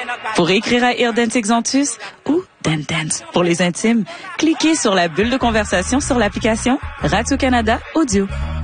Pour écrire à Irdense Exantus ou Dance pour les intimes, cliquez sur la bulle de conversation sur l'application Radio-Canada Audio.